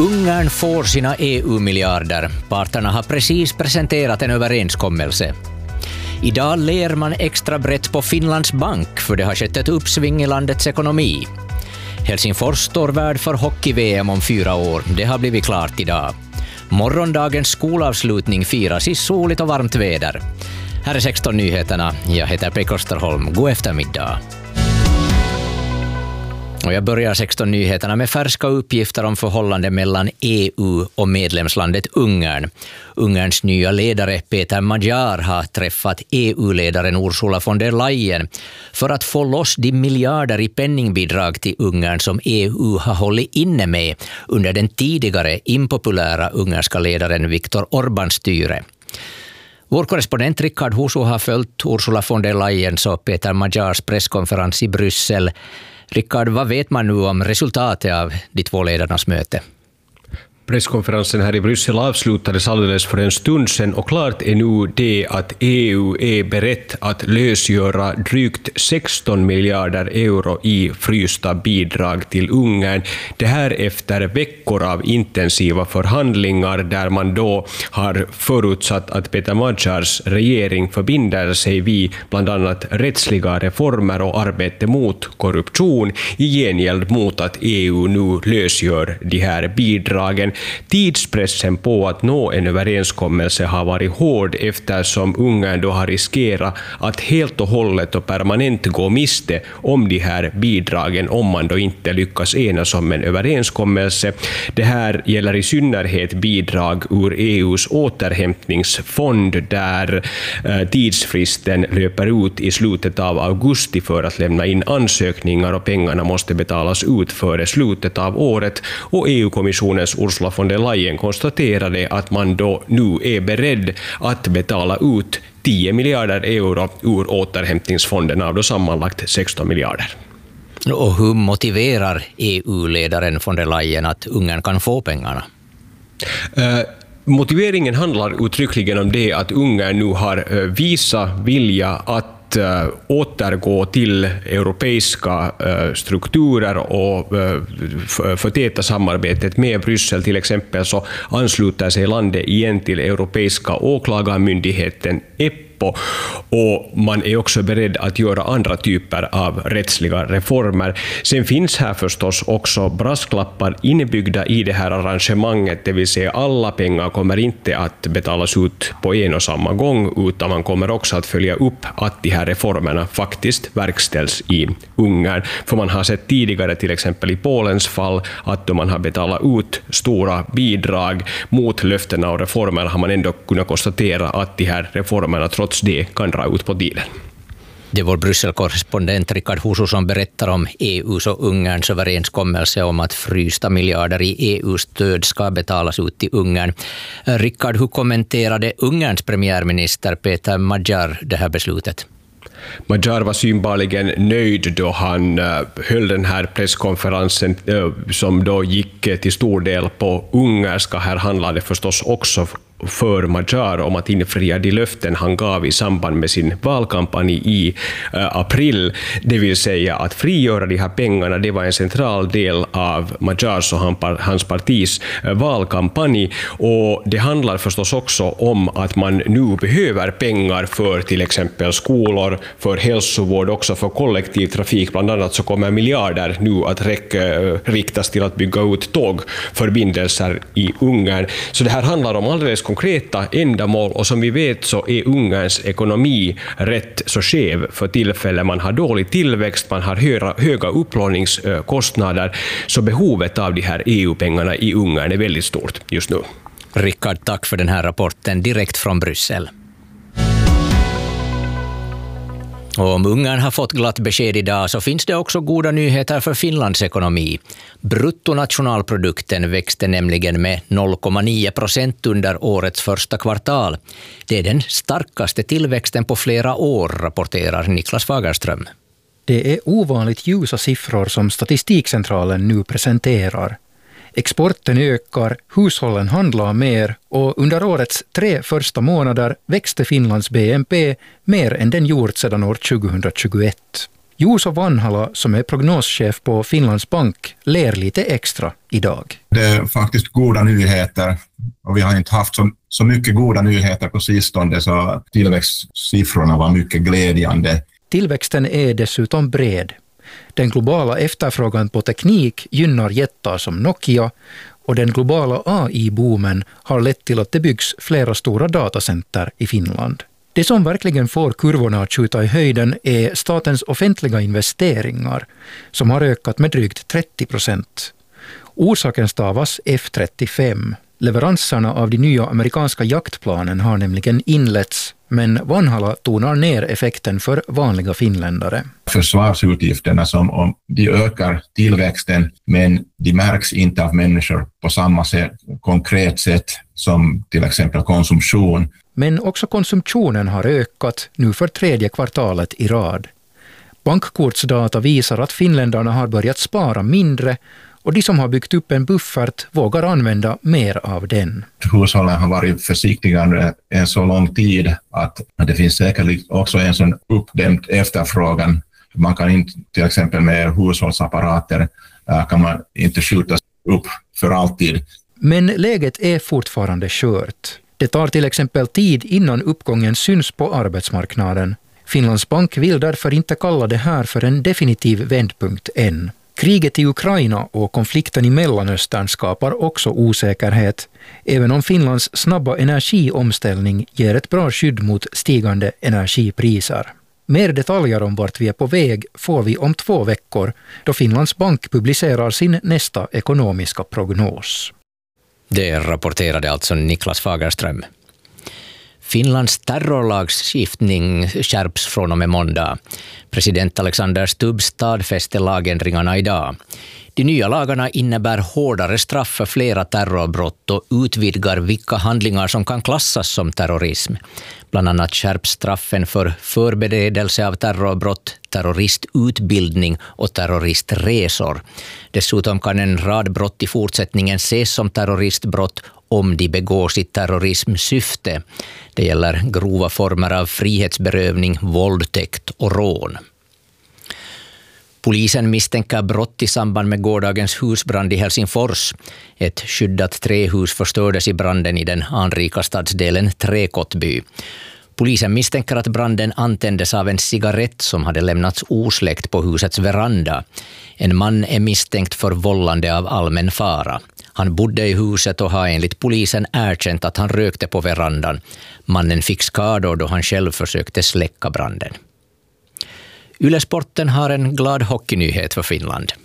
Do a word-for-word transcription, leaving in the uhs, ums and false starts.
Ungern får sina E U-miljarder. Parterna har precis presenterat en överenskommelse. Idag ler man extra brett på Finlands bank för det har skett ett uppsving i landets ekonomi. Helsingfors står värd för hockey-V M om fyra år. Det har blivit klart idag. Morgondagens skolavslutning firas i soligt och varmt väder. Här är sexton nyheterna. Jag heter Pekka Österholm. God eftermiddag. Och jag börjar sexton nyheterna med färska uppgifter om förhållanden mellan E U och medlemslandet Ungern. Ungerns nya ledare Peter Magyar har träffat E U-ledaren Ursula von der Leyen för att få loss de miljarder i penningbidrag till Ungern som E U har hållit inne med under den tidigare impopulära ungerska ledaren Viktor Orbáns styre. Vår korrespondent Rickard Husu har följt Ursula von der Leyens och Peter Magyars presskonferens i Bryssel. Rickard, vad vet man nu om resultatet av de två ledarnas möte? Presskonferensen här i Bryssel avslutades alldeles för en stund sedan och klart är nu det att E U är berett att lösgöra drygt sexton miljarder euro i frysta bidrag till Ungern. Det här efter veckor av intensiva förhandlingar där man då har förutsatt att Peter Magyars regering förbinder sig vid bland annat rättsliga reformer och arbete mot korruption i gengäld mot att E U nu lösgör de här bidragen. Tidspressen på att nå en överenskommelse har varit hård eftersom Ungern då har riskerat att helt och hållet och permanent gå miste om de här bidragen om man då inte lyckas enas om en överenskommelse. Det här gäller i synnerhet bidrag ur E U:s återhämtningsfond där eh, tidsfristen löper ut i slutet av augusti för att lämna in ansökningar och pengarna måste betalas ut före slutet av året och E U-kommissionens Ursula von der Leyen konstaterade att man då nu är beredd att betala ut tio miljarder euro ur återhämtningsfonden av då sammanlagt sexton miljarder. Och hur motiverar E U-ledaren von der Leyen att Ungern kan få pengarna? Uh, motiveringen handlar uttryckligen om det att Ungern nu har uh, visat vilja att Uh, återgå till europeiska uh, strukturer och uh, förtäta samarbetet med Bryssel. Till exempel så ansluter sig landet igen till Europeiska åklagarmyndigheten E P O och man är också beredd att göra andra typer av rättsliga reformer. Sen finns här förstås också brasklappar inbyggda i det här arrangemanget, det vill säga alla pengar kommer inte att betalas ut på en och samma gång utan man kommer också att följa upp att de här reformerna faktiskt verkställs i Ungern. För man har sett tidigare till exempel i Polens fall att då man har betalat ut stora bidrag mot löftena och reformer har man ändå kunnat konstatera att de här reformerna trots det kan dra ut på tiden. Det är vår Bryssel-korrespondent Rickard Husu som berättar om E U:s och Ungerns överenskommelse om att frysta miljarder i E U-stöd ska betalas ut till Ungern. Rickard, hur kommenterade Ungerns premiärminister Peter Magyar det här beslutet? Magyar var synbarligen nöjd då han uh, höll den här presskonferensen uh, som då gick till stor del på ungerska. Här handlade förstås också för Magyar om att infria de löften han gav i samband med sin valkampanj i uh, april. Det vill säga att frigöra de här pengarna, det var en central del av Magyars och han, hans partis uh, valkampanj. Och det handlar förstås också om att man nu behöver pengar för till exempel skolor, för hälsovård, också för kollektivtrafik. Bland annat så kommer miljarder nu att räcka, uh, riktas till att bygga ut tågförbindelser i Ungern. Så det här handlar om alldeles konkreta ändamål och som vi vet så är Ungerns ekonomi rätt så skev för tillfället. Man har dålig tillväxt, man har höga, höga upplåningskostnader så behovet av de här E U-pengarna i Ungern är väldigt stort just nu. Rickard, tack för den här rapporten direkt från Bryssel. Och om Ungern har fått glatt besked idag så finns det också goda nyheter för Finlands ekonomi. Bruttonationalprodukten växte nämligen med noll komma nio procent under årets första kvartal. Det är den starkaste tillväxten på flera år, rapporterar Niklas Fagerström. Det är ovanligt ljusa siffror som Statistikcentralen nu presenterar. Exporten ökar, hushållen handlar mer och under årets tre första månader växte Finlands B N P mer än den gjort sedan år tjugohundratjugoett. Juuso Vanhala, som är prognoschef på Finlands bank, ler lite extra idag. Det är faktiskt goda nyheter och vi har inte haft så, så mycket goda nyheter på sistone, så tillväxtsiffrorna var mycket glädjande. Tillväxten är dessutom bred. Den globala efterfrågan på teknik gynnar jättar som Nokia och den globala A I-boomen har lett till att det byggs flera stora datacenter i Finland. Det som verkligen får kurvorna att skjuta i höjden är statens offentliga investeringar som har ökat med drygt trettio procent. Orsaken stavas F trettiofem. Leveranserna av de nya amerikanska jaktplanen har nämligen inletts, men Vanhala tonar ner effekten för vanliga finländare. Försvarsutgifterna som om de ökar tillväxten, men de märks inte av människor på samma sätt, konkret sätt som till exempel konsumtion. Men också konsumtionen har ökat nu för tredje kvartalet i rad. Bankkortsdata visar att finländarna har börjat spara mindre och de som har byggt upp en buffert vågar använda mer av den. Hushållen har varit försiktigare en så lång tid att det finns säkert också en sån uppdämd efterfrågan. Man kan inte, till exempel med hushållsapparater, kan man inte skjuta upp för alltid. Men läget är fortfarande skört. Det tar till exempel tid innan uppgången syns på arbetsmarknaden. Finlands bank vill därför inte kalla det här för en definitiv vändpunkt än. Kriget i Ukraina och konflikten i Mellanöstern skapar också osäkerhet, även om Finlands snabba energiomställning ger ett bra skydd mot stigande energipriser. Mer detaljer om vart vi är på väg får vi om två veckor, då Finlands bank publicerar sin nästa ekonomiska prognos. Det rapporterade alltså Niklas Fagerström. Finlands terrorlagstiftning skärps från och med måndag. President Alexander Stubb stadfäste lagändringarna idag. De nya lagarna innebär hårdare straff för flera terrorbrott och utvidgar vilka handlingar som kan klassas som terrorism. Bland annat skärps straffen för förberedelse av terrorbrott, terroristutbildning och terroristresor. Dessutom kan en rad brott i fortsättningen ses som terroristbrott om de begås i terrorismsyfte. Det gäller grova former av frihetsberövning, våldtäkt och rån. Polisen misstänker brott i samband med gårdagens husbrand i Helsingfors. Ett skyddat trähus förstördes i branden i den anrika stadsdelen Träkottby. Polisen misstänker att branden antändes av en cigarett som hade lämnats osläckt på husets veranda. En man är misstänkt för vållande av allmän fara. Han bodde i huset och har enligt polisen erkänt att han rökte på verandan. Mannen fick skador då han själv försökte släcka branden. Yle Sporten har en glad hockeynyhet för Finland.